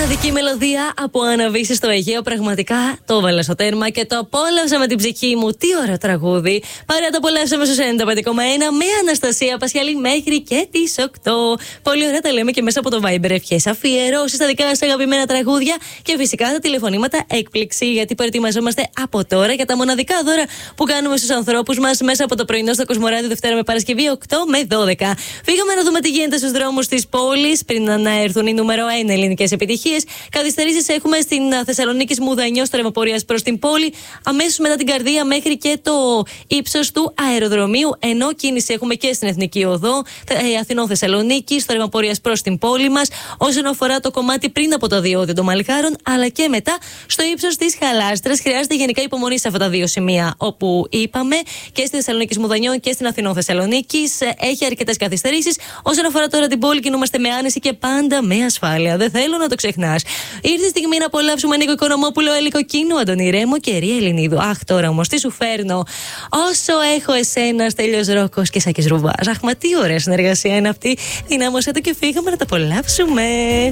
Μοναδική μελωδία από Αναβίση στο Αιγαίο. Πραγματικά το έβαλα στο τέρμα και το απόλαυσα με την ψυχή μου. Τι ωραίο τραγούδι. Παρέα το απολαύσαμε στο 95,1 με Αναστασία Πασιαλή μέχρι και τις 8. Πολύ ωραία τα λέμε και μέσα από το Viber. Ευχές, αφιερώσεις στα δικά σας αγαπημένα τραγούδια και φυσικά τα τηλεφωνήματα έκπληξη. Γιατί προετοιμαζόμαστε από τώρα για τα μοναδικά δώρα που κάνουμε στους ανθρώπους μας μέσα από το πρωινό στο Κοσμοράδιο Δευτέρα με Παρασκευή 8 με 12. Φύγαμε να δούμε τι γίνεται στους δρόμους της πόλης πριν να έρθουν οι νούμερο 1 ελληνικές επιτυχίες. Καθυστερήσεις έχουμε στην Θεσσαλονίκη Μουδανιό στο ρεύμα πορείας προς την πόλη, αμέσως μετά την Καρδία μέχρι και το ύψος του αεροδρομίου. Ενώ κίνηση έχουμε και στην Εθνική Οδό Αθηνών Θεσσαλονίκη στο ρεύμα πορείας προς την πόλη μας. Όσον αφορά το κομμάτι πριν από το διόδιο των Μαλχάρων, αλλά και μετά στο ύψος της Χαλάστρας, χρειάζεται γενικά υπομονή σε αυτά τα δύο σημεία όπου είπαμε, και στη Θεσσαλονίκη Μουδανιών και στην Αθηνών Θεσσαλονίκη. Έχει αρκετές καθυστερήσεις. Όσον αφορά τώρα την πόλη, κινούμαστε με άνεση και πάντα με ασφάλεια. Δεν θέλω να το ξεχνάς. Ήρθε η στιγμή να απολαύσουμε Νίκο Οικονομόπουλο, Έλλη Κοκκίνου, Αντώνη Ρέμο και Ρία Ελληνίδου. Αχ, τώρα όμως τι σου φέρνω. Όσο έχω εσένα, Στέλιος Ρόκος και Σάκης Ρουβάς. Αχ, μα τι ωραία συνεργασία είναι αυτή. Δυνάμωσέ το και φύγαμε να τα απολαύσουμε.